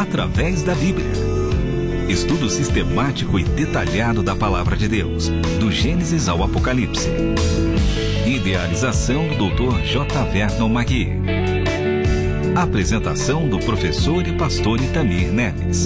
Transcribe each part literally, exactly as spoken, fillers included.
através da Bíblia. Estudo sistemático e detalhado da Palavra de Deus, do Gênesis ao Apocalipse. Idealização do doutor J. Vernon Magui. Apresentação do professor e pastor Itamir Neves.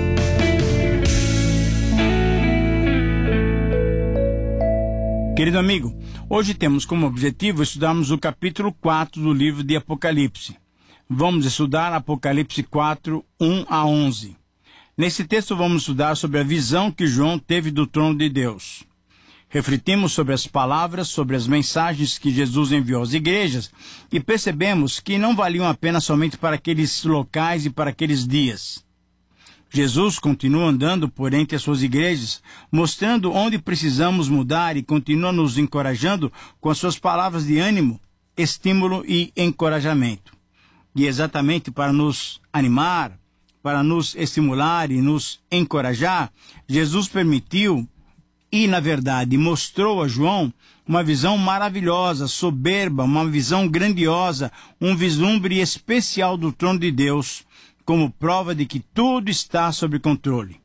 Querido amigo, hoje temos como objetivo estudarmos o capítulo quatro do livro de Apocalipse. Vamos estudar Apocalipse quatro, um a onze. Nesse texto vamos estudar sobre a visão que João teve do trono de Deus. Refletimos sobre as palavras, sobre as mensagens que Jesus enviou às igrejas e percebemos que não valiam a pena somente para aqueles locais e para aqueles dias. Jesus continua andando por entre as suas igrejas, mostrando onde precisamos mudar e continua nos encorajando com as suas palavras de ânimo, estímulo e encorajamento. E exatamente para nos animar, para nos estimular e nos encorajar, Jesus permitiu e, na verdade, mostrou a João uma visão maravilhosa, soberba, uma visão grandiosa, um vislumbre especial do trono de Deus, como prova de que tudo está sob controle.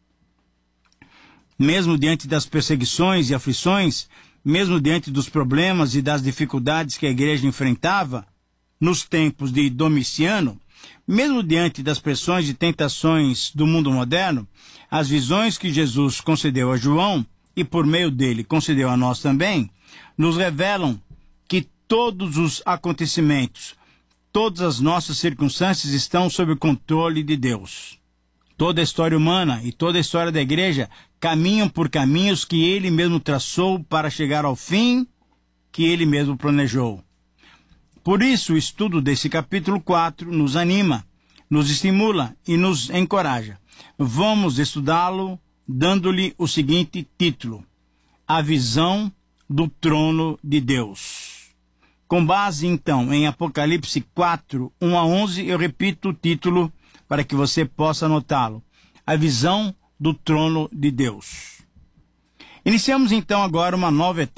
Mesmo diante das perseguições e aflições, mesmo diante dos problemas e das dificuldades que a igreja enfrentava, nos tempos de Domiciano, mesmo diante das pressões e tentações do mundo moderno, as visões que Jesus concedeu a João, e por meio dele concedeu a nós também, nos revelam que todos os acontecimentos, todas as nossas circunstâncias estão sob o controle de Deus. Toda a história humana e toda a história da igreja caminham por caminhos que ele mesmo traçou para chegar ao fim que ele mesmo planejou. Por isso, o estudo desse capítulo quatro nos anima, nos estimula e nos encoraja. Vamos estudá-lo dando-lhe o seguinte título: A Visão do Trono de Deus. Com base, então, em Apocalipse quatro, um a onze, eu repito o título para que você possa anotá-lo: A Visão do Trono de Deus. Iniciamos, então, agora uma nova etapa